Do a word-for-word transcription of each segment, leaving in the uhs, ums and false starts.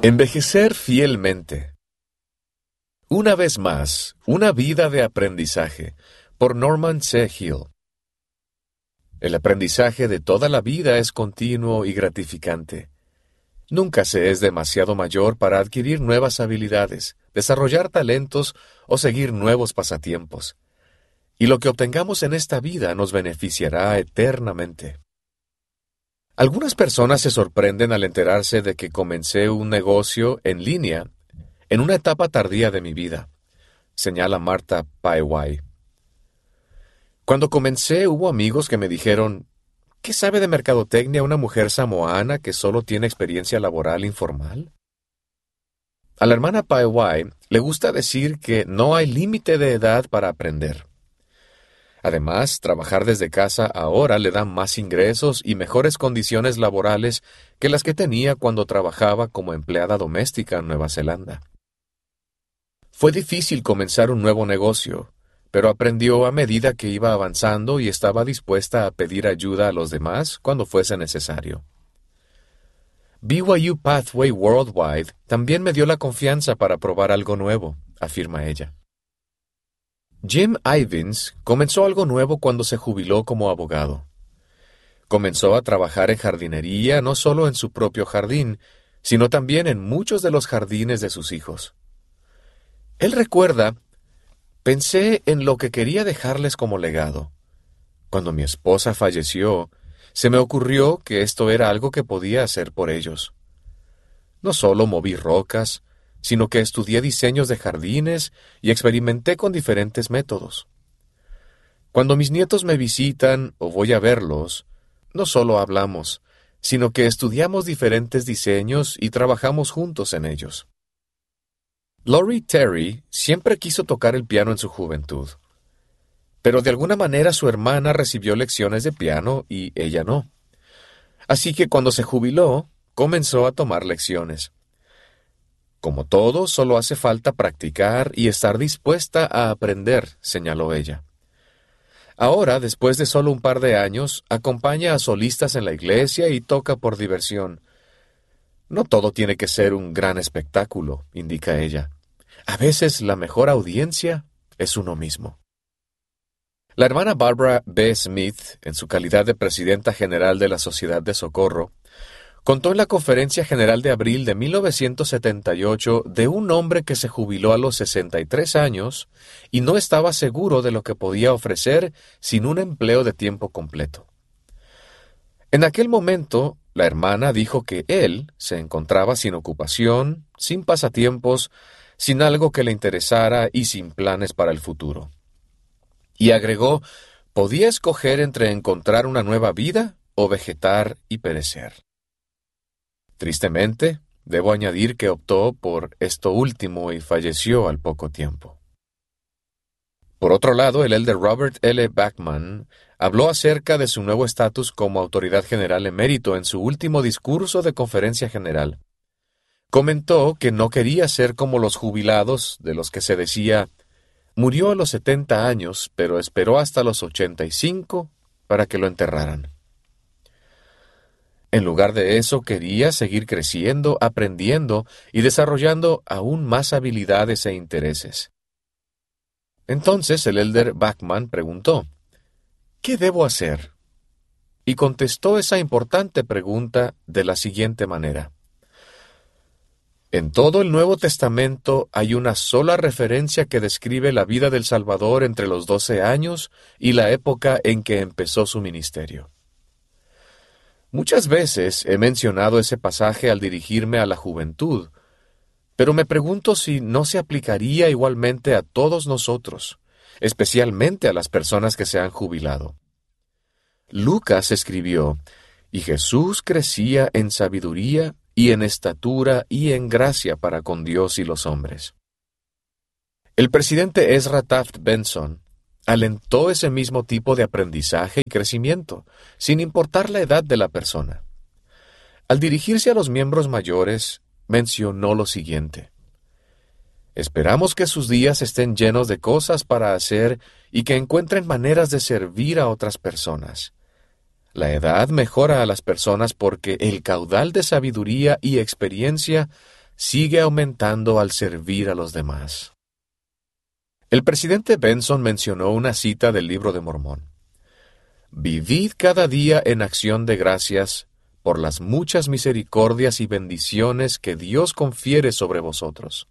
Envejecer fielmente. Una vez más, una vida de aprendizaje, por Norman C. Hill. El aprendizaje de toda la vida es continuo y gratificante. Nunca se es demasiado mayor para adquirir nuevas habilidades, desarrollar talentos o seguir nuevos pasatiempos. Y lo que obtengamos en esta vida nos beneficiará eternamente. Algunas personas se sorprenden al enterarse de que comencé un negocio en línea en una etapa tardía de mi vida, señala Martha Paiwai. Cuando comencé hubo amigos que me dijeron, ¿qué sabe de mercadotecnia una mujer samoana que solo tiene experiencia laboral informal? A la hermana Paiwai le gusta decir que no hay límite de edad para aprender. Además, trabajar desde casa ahora le da más ingresos y mejores condiciones laborales que las que tenía cuando trabajaba como empleada doméstica en Nueva Zelanda. Fue difícil comenzar un nuevo negocio, pero aprendió a medida que iba avanzando y estaba dispuesta a pedir ayuda a los demás cuando fuese necesario. B Y U Pathway Worldwide también me dio la confianza para probar algo nuevo, afirma ella. Jim Ivins comenzó algo nuevo cuando se jubiló como abogado. Comenzó a trabajar en jardinería no solo en su propio jardín, sino también en muchos de los jardines de sus hijos. Él recuerda, pensé en lo que quería dejarles como legado. Cuando mi esposa falleció, se me ocurrió que esto era algo que podía hacer por ellos. No solo moví rocas, sino que estudié diseños de jardines y experimenté con diferentes métodos. Cuando mis nietos me visitan o voy a verlos, no solo hablamos, sino que estudiamos diferentes diseños y trabajamos juntos en ellos. Lori Terry siempre quiso tocar el piano en su juventud, pero de alguna manera su hermana recibió lecciones de piano y ella no. Así que cuando se jubiló, comenzó a tomar lecciones. Como todo, solo hace falta practicar y estar dispuesta a aprender, señaló ella. Ahora, después de solo un par de años, acompaña a solistas en la iglesia y toca por diversión. No todo tiene que ser un gran espectáculo, indica ella. A veces la mejor audiencia es uno mismo. La hermana Barbara B. Smith, en su calidad de presidenta general de la Sociedad de Socorro, contó en la Conferencia General de abril de mil novecientos setenta y ocho de un hombre que se jubiló a los sesenta y tres años y no estaba seguro de lo que podía ofrecer sin un empleo de tiempo completo. En aquel momento, la hermana dijo que él se encontraba sin ocupación, sin pasatiempos, sin algo que le interesara y sin planes para el futuro. Y agregó, podía escoger entre encontrar una nueva vida o vegetar y perecer. Tristemente, debo añadir que optó por esto último y falleció al poco tiempo. Por otro lado, el elder Robert L. Bachman habló acerca de su nuevo estatus como autoridad general emérito en su último discurso de conferencia general. Comentó que no quería ser como los jubilados de los que se decía, murió a los setenta años, pero esperó hasta los ochenta y cinco para que lo enterraran. En lugar de eso, quería seguir creciendo, aprendiendo y desarrollando aún más habilidades e intereses. Entonces el elder Bachman preguntó, ¿qué debo hacer? Y contestó esa importante pregunta de la siguiente manera. En todo el Nuevo Testamento hay una sola referencia que describe la vida del Salvador entre los doce años y la época en que empezó su ministerio. Muchas veces he mencionado ese pasaje al dirigirme a la juventud, pero me pregunto si no se aplicaría igualmente a todos nosotros, especialmente a las personas que se han jubilado. Lucas escribió, y Jesús crecía en sabiduría y en estatura y en gracia para con Dios y los hombres. El presidente Ezra Taft Benson alentó ese mismo tipo de aprendizaje y crecimiento, sin importar la edad de la persona. Al dirigirse a los miembros mayores, mencionó lo siguiente. Esperamos que sus días estén llenos de cosas para hacer y que encuentren maneras de servir a otras personas. La edad mejora a las personas porque el caudal de sabiduría y experiencia sigue aumentando al servir a los demás. El presidente Benson mencionó una cita del Libro de Mormón. Vivid cada día en acción de gracias por las muchas misericordias y bendiciones que Dios confiere sobre vosotros.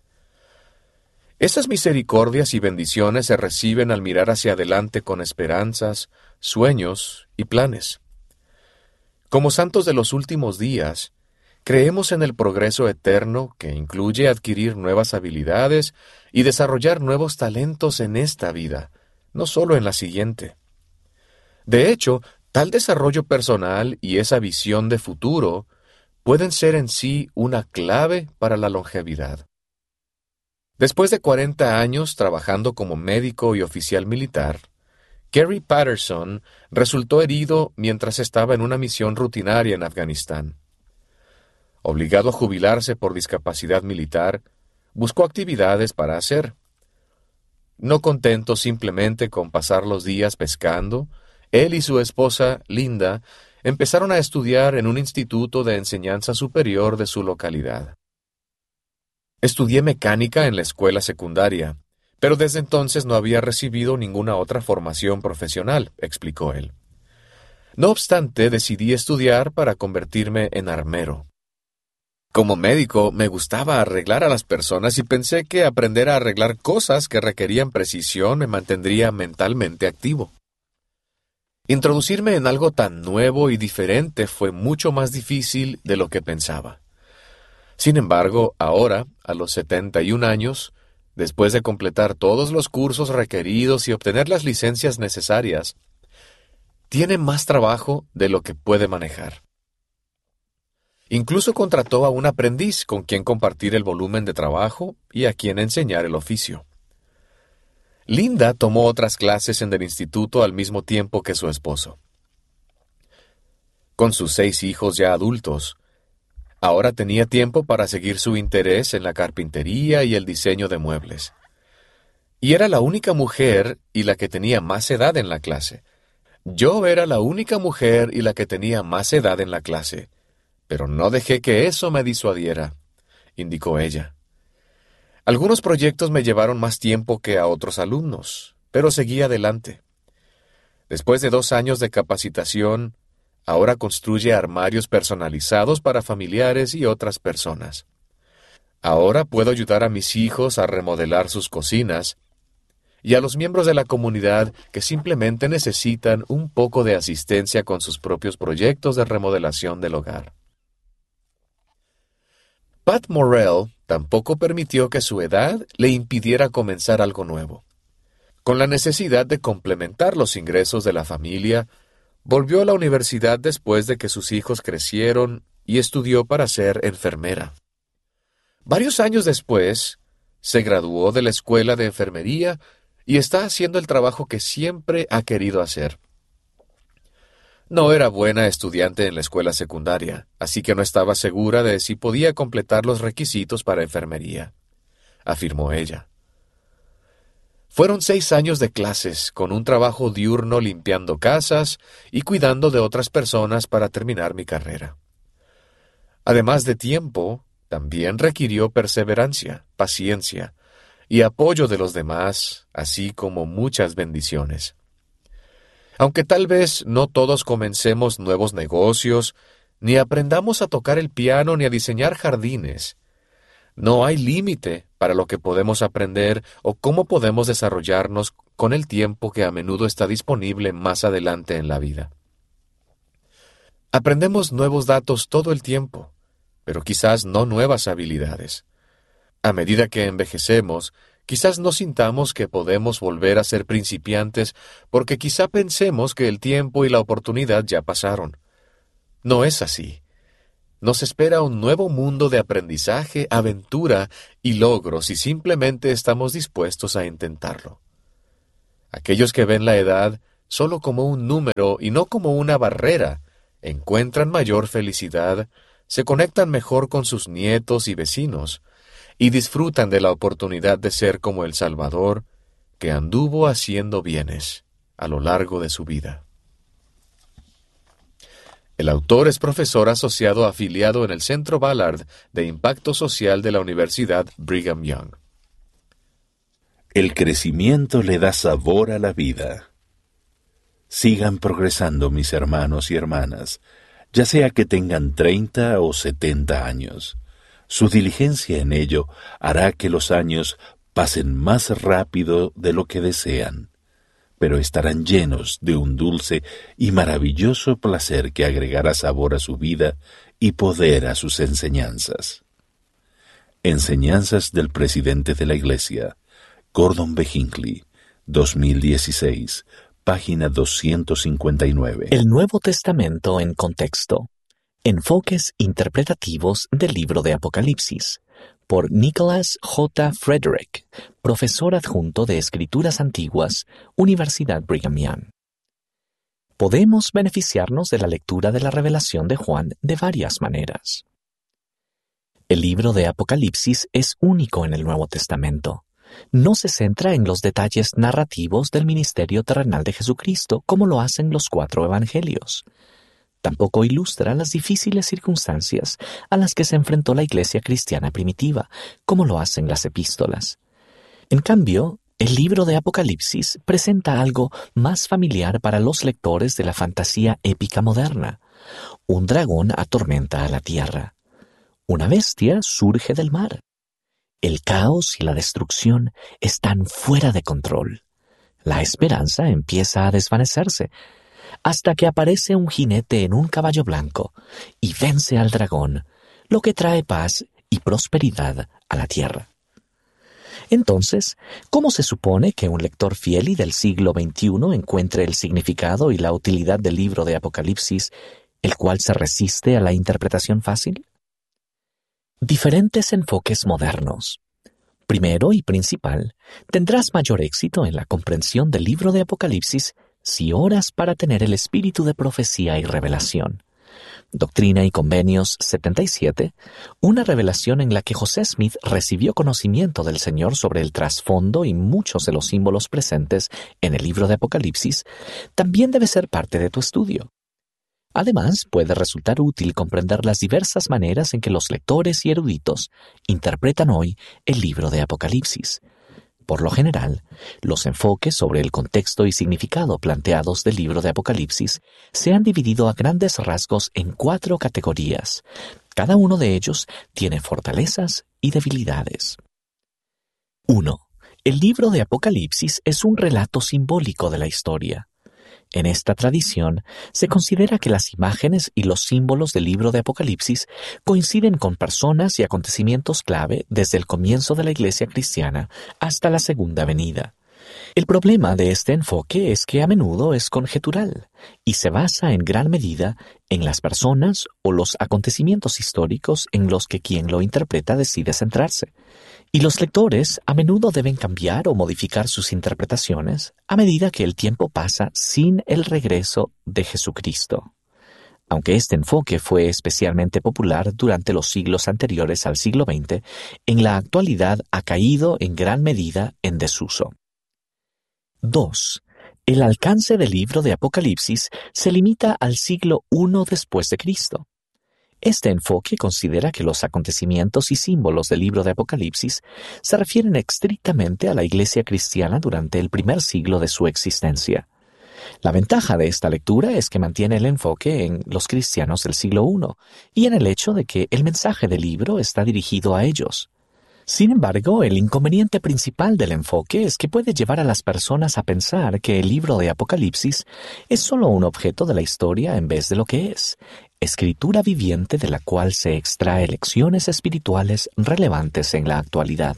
Esas misericordias y bendiciones se reciben al mirar hacia adelante con esperanzas, sueños y planes. Como santos de los últimos días, creemos en el progreso eterno que incluye adquirir nuevas habilidades y desarrollar nuevos talentos en esta vida, no solo en la siguiente. De hecho, tal desarrollo personal y esa visión de futuro pueden ser en sí una clave para la longevidad. Después de cuarenta años trabajando como médico y oficial militar, Kerry Patterson resultó herido mientras estaba en una misión rutinaria en Afganistán. Obligado a jubilarse por discapacidad militar, buscó actividades para hacer. No contento simplemente con pasar los días pescando, él y su esposa, Linda, empezaron a estudiar en un instituto de enseñanza superior de su localidad. Estudié mecánica en la escuela secundaria, pero desde entonces no había recibido ninguna otra formación profesional, explicó él. No obstante, decidí estudiar para convertirme en armero. Como médico, me gustaba arreglar a las personas y pensé que aprender a arreglar cosas que requerían precisión me mantendría mentalmente activo. Introducirme en algo tan nuevo y diferente fue mucho más difícil de lo que pensaba. Sin embargo, ahora, a los setenta y un años, después de completar todos los cursos requeridos y obtener las licencias necesarias, tiene más trabajo de lo que puede manejar. Incluso contrató a un aprendiz con quien compartir el volumen de trabajo y a quien enseñar el oficio. Linda tomó otras clases en el instituto al mismo tiempo que su esposo. Con sus seis hijos ya adultos, ahora tenía tiempo para seguir su interés en la carpintería y el diseño de muebles. Y era la única mujer y la que tenía más edad en la clase. Yo era la única mujer y la que tenía más edad en la clase, pero no dejé que eso me disuadiera, indicó ella. Algunos proyectos me llevaron más tiempo que a otros alumnos, pero seguí adelante. Después de dos años de capacitación, ahora construye armarios personalizados para familiares y otras personas. Ahora puedo ayudar a mis hijos a remodelar sus cocinas y a los miembros de la comunidad que simplemente necesitan un poco de asistencia con sus propios proyectos de remodelación del hogar. Pat Morrell tampoco permitió que su edad le impidiera comenzar algo nuevo. Con la necesidad de complementar los ingresos de la familia, volvió a la universidad después de que sus hijos crecieron y estudió para ser enfermera. Varios años después, se graduó de la escuela de enfermería y está haciendo el trabajo que siempre ha querido hacer. No era buena estudiante en la escuela secundaria, así que no estaba segura de si podía completar los requisitos para enfermería, afirmó ella. Fueron seis años de clases, con un trabajo diurno limpiando casas y cuidando de otras personas para terminar mi carrera. Además de tiempo, también requirió perseverancia, paciencia y apoyo de los demás, así como muchas bendiciones. Aunque tal vez no todos comencemos nuevos negocios, ni aprendamos a tocar el piano ni a diseñar jardines, no hay límite para lo que podemos aprender o cómo podemos desarrollarnos con el tiempo que a menudo está disponible más adelante en la vida. Aprendemos nuevos datos todo el tiempo, pero quizás no nuevas habilidades. A medida que envejecemos, quizás no sintamos que podemos volver a ser principiantes porque quizá pensemos que el tiempo y la oportunidad ya pasaron. No es así. Nos espera un nuevo mundo de aprendizaje, aventura y logros si simplemente estamos dispuestos a intentarlo. Aquellos que ven la edad solo como un número y no como una barrera, encuentran mayor felicidad, se conectan mejor con sus nietos y vecinos, y disfrutan de la oportunidad de ser como el Salvador, que anduvo haciendo bienes a lo largo de su vida. El autor es profesor asociado afiliado en el Centro Ballard de Impacto Social de la Universidad Brigham Young. El crecimiento le da sabor a la vida. Sigan progresando, mis hermanos y hermanas, ya sea que tengan treinta o setenta años. Su diligencia en ello hará que los años pasen más rápido de lo que desean, pero estarán llenos de un dulce y maravilloso placer que agregará sabor a su vida y poder a sus enseñanzas. Enseñanzas del presidente de la Iglesia, Gordon B. Hinckley, dos mil dieciséis, página doscientos cincuenta y nueve. El Nuevo Testamento en contexto. Enfoques interpretativos del libro de Apocalipsis, por Nicholas J. Frederick, profesor adjunto de Escrituras Antiguas, Universidad Brigham Young. Podemos beneficiarnos de la lectura de la revelación de Juan de varias maneras. El libro de Apocalipsis es único en el Nuevo Testamento. No se centra en los detalles narrativos del ministerio terrenal de Jesucristo como lo hacen los cuatro evangelios. Tampoco ilustra las difíciles circunstancias a las que se enfrentó la iglesia cristiana primitiva, como lo hacen las epístolas. En cambio, el libro de Apocalipsis presenta algo más familiar para los lectores de la fantasía épica moderna. Un dragón atormenta a la tierra. Una bestia surge del mar. El caos y la destrucción están fuera de control. La esperanza empieza a desvanecerse, hasta que aparece un jinete en un caballo blanco y vence al dragón, lo que trae paz y prosperidad a la tierra. Entonces, ¿cómo se supone que un lector fiel y del siglo veintiuno encuentre el significado y la utilidad del libro de Apocalipsis, el cual se resiste a la interpretación fácil? Diferentes enfoques modernos. Primero y principal, tendrás mayor éxito en la comprensión del libro de Apocalipsis si oras para tener el espíritu de profecía y revelación. Doctrina y Convenios setenta y siete, una revelación en la que José Smith recibió conocimiento del Señor sobre el trasfondo y muchos de los símbolos presentes en el libro de Apocalipsis, también debe ser parte de tu estudio. Además, puede resultar útil comprender las diversas maneras en que los lectores y eruditos interpretan hoy el libro de Apocalipsis. Por lo general, los enfoques sobre el contexto y significado planteados del libro de Apocalipsis se han dividido a grandes rasgos en cuatro categorías. Cada uno de ellos tiene fortalezas y debilidades. uno. El libro de Apocalipsis es un relato simbólico de la historia. En esta tradición, se considera que las imágenes y los símbolos del libro de Apocalipsis coinciden con personas y acontecimientos clave desde el comienzo de la Iglesia cristiana hasta la Segunda Venida. El problema de este enfoque es que a menudo es conjetural y se basa en gran medida en las personas o los acontecimientos históricos en los que quien lo interpreta decide centrarse. Y los lectores a menudo deben cambiar o modificar sus interpretaciones a medida que el tiempo pasa sin el regreso de Jesucristo. Aunque este enfoque fue especialmente popular durante los siglos anteriores al siglo veinte, en la actualidad ha caído en gran medida en desuso. dos. El alcance del libro de Apocalipsis se limita al siglo primero después de Cristo. Este enfoque considera que los acontecimientos y símbolos del libro de Apocalipsis se refieren estrictamente a la Iglesia cristiana durante el primer siglo de su existencia. La ventaja de esta lectura es que mantiene el enfoque en los cristianos del siglo primero y en el hecho de que el mensaje del libro está dirigido a ellos. Sin embargo, el inconveniente principal del enfoque es que puede llevar a las personas a pensar que el libro de Apocalipsis es solo un objeto de la historia en vez de lo que es, escritura viviente de la cual se extrae lecciones espirituales relevantes en la actualidad.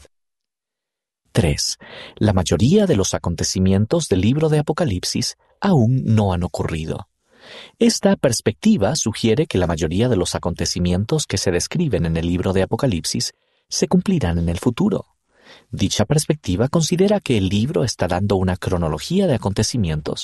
tres. La mayoría de los acontecimientos del libro de Apocalipsis aún no han ocurrido. Esta perspectiva sugiere que la mayoría de los acontecimientos que se describen en el libro de Apocalipsis se cumplirán en el futuro. Dicha perspectiva considera que el libro está dando una cronología de acontecimientos,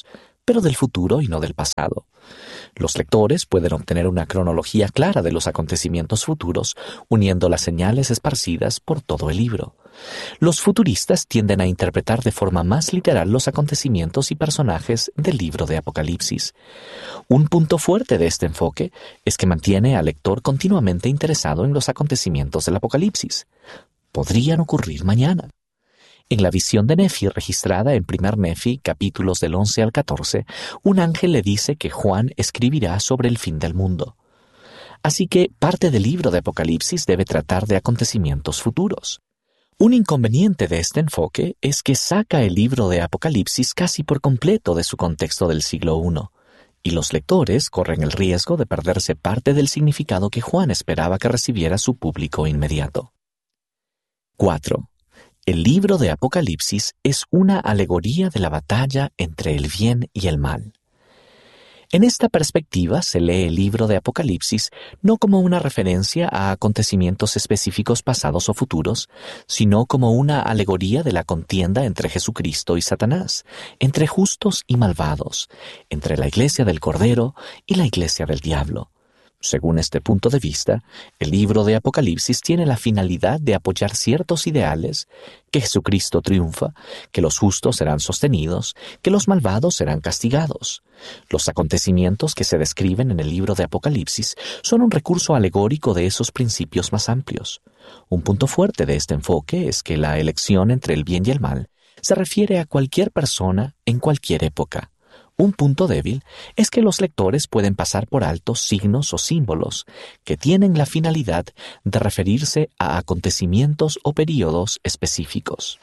pero del futuro y no del pasado. Los lectores pueden obtener una cronología clara de los acontecimientos futuros, uniendo las señales esparcidas por todo el libro. Los futuristas tienden a interpretar de forma más literal los acontecimientos y personajes del libro de Apocalipsis. Un punto fuerte de este enfoque es que mantiene al lector continuamente interesado en los acontecimientos del Apocalipsis. Podrían ocurrir mañana. En la visión de Nefi registrada en primer Nefi, capítulos del once al catorce, un ángel le dice que Juan escribirá sobre el fin del mundo. Así que parte del libro de Apocalipsis debe tratar de acontecimientos futuros. Un inconveniente de este enfoque es que saca el libro de Apocalipsis casi por completo de su contexto del siglo primero, y los lectores corren el riesgo de perderse parte del significado que Juan esperaba que recibiera su público inmediato. cuatro. El libro de Apocalipsis es una alegoría de la batalla entre el bien y el mal. En esta perspectiva se lee el libro de Apocalipsis no como una referencia a acontecimientos específicos pasados o futuros, sino como una alegoría de la contienda entre Jesucristo y Satanás, entre justos y malvados, entre la iglesia del Cordero y la iglesia del diablo. Según este punto de vista, el libro de Apocalipsis tiene la finalidad de apoyar ciertos ideales, que Jesucristo triunfa, que los justos serán sostenidos, que los malvados serán castigados. Los acontecimientos que se describen en el libro de Apocalipsis son un recurso alegórico de esos principios más amplios. Un punto fuerte de este enfoque es que la elección entre el bien y el mal se refiere a cualquier persona en cualquier época. Un punto débil es que los lectores pueden pasar por alto signos o símbolos que tienen la finalidad de referirse a acontecimientos o períodos específicos.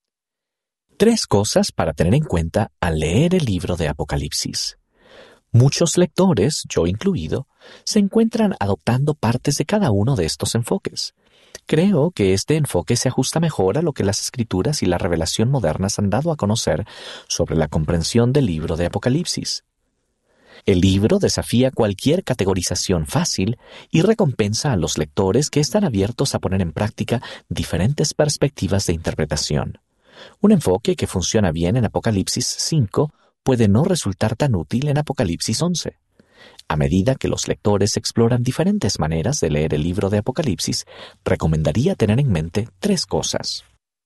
Tres cosas para tener en cuenta al leer el libro de Apocalipsis. Muchos lectores, yo incluido, se encuentran adoptando partes de cada uno de estos enfoques. Creo que este enfoque se ajusta mejor a lo que las escrituras y la revelación modernas han dado a conocer sobre la comprensión del libro de Apocalipsis. El libro desafía cualquier categorización fácil y recompensa a los lectores que están abiertos a poner en práctica diferentes perspectivas de interpretación. Un enfoque que funciona bien en Apocalipsis cinco puede no resultar tan útil en Apocalipsis once. A medida que los lectores exploran diferentes maneras de leer el libro de Apocalipsis, recomendaría tener en mente tres cosas.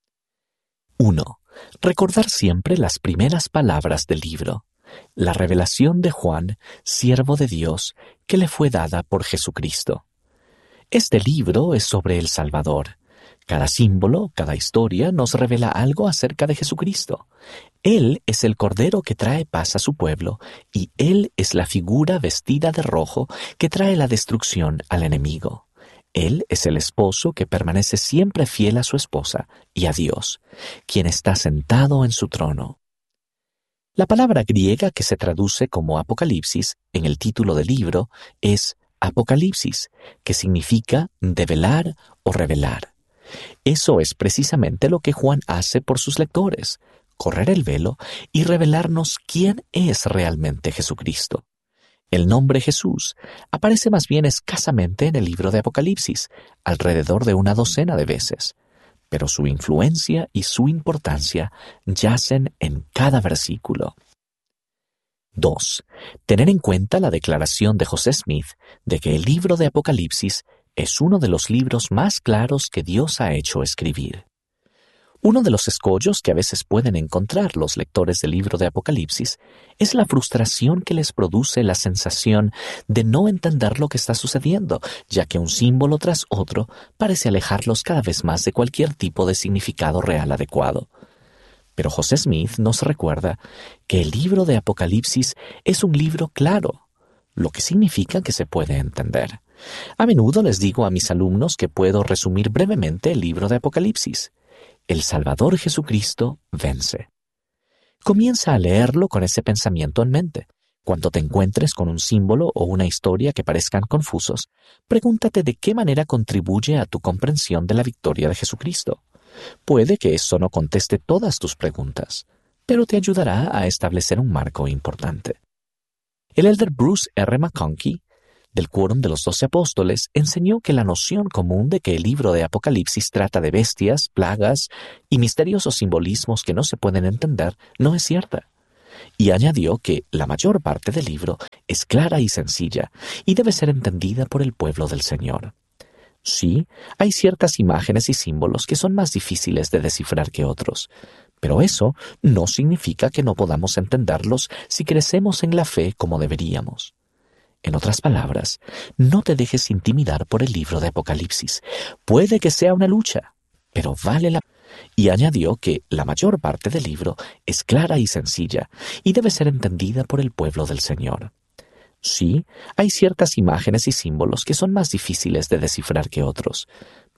uno. Recordar siempre las primeras palabras del libro, la revelación de Juan, siervo de Dios, que le fue dada por Jesucristo. Este libro es sobre el Salvador. Cada símbolo, cada historia nos revela algo acerca de Jesucristo. Él es el Cordero que trae paz a su pueblo, y Él es la figura vestida de rojo que trae la destrucción al enemigo. Él es el esposo que permanece siempre fiel a su esposa y a Dios, quien está sentado en su trono. La palabra griega que se traduce como Apocalipsis en el título del libro es Apocalipsis, que significa develar o revelar. Eso es precisamente lo que Juan hace por sus lectores, correr el velo y revelarnos quién es realmente Jesucristo. El nombre Jesús aparece más bien escasamente en el libro de Apocalipsis, alrededor de una docena de veces, pero su influencia y su importancia yacen en cada versículo. dos. Tener en cuenta la declaración de José Smith de que el libro de Apocalipsis es uno de los libros más claros que Dios ha hecho escribir. Uno de los escollos que a veces pueden encontrar los lectores del libro de Apocalipsis es la frustración que les produce la sensación de no entender lo que está sucediendo, ya que un símbolo tras otro parece alejarlos cada vez más de cualquier tipo de significado real adecuado. Pero José Smith nos recuerda que el libro de Apocalipsis es un libro claro, lo que significa que se puede entender. A menudo les digo a mis alumnos que puedo resumir brevemente el libro de Apocalipsis. El Salvador Jesucristo vence. Comienza a leerlo con ese pensamiento en mente. Cuando te encuentres con un símbolo o una historia que parezcan confusos, pregúntate de qué manera contribuye a tu comprensión de la victoria de Jesucristo. Puede que eso no conteste todas tus preguntas, pero te ayudará a establecer un marco importante. El elder Bruce R. McConkie, del Quórum de los Doce Apóstoles, enseñó que la noción común de que el libro de Apocalipsis trata de bestias, plagas y misteriosos simbolismos que no se pueden entender no es cierta. Y añadió que la mayor parte del libro es clara y sencilla y debe ser entendida por el pueblo del Señor. Sí, hay ciertas imágenes y símbolos que son más difíciles de descifrar que otros, pero eso no significa que no podamos entenderlos si crecemos en la fe como deberíamos. En otras palabras, no te dejes intimidar por el libro de Apocalipsis. Puede que sea una lucha, pero vale la pena. Y añadió que la mayor parte del libro es clara y sencilla y debe ser entendida por el pueblo del Señor. Sí, hay ciertas imágenes y símbolos que son más difíciles de descifrar que otros,